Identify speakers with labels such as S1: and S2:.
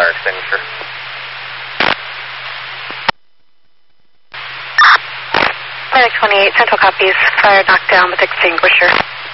S1: fire extinguisher.
S2: Medic 28, Central copies. Fire knocked down with extinguisher.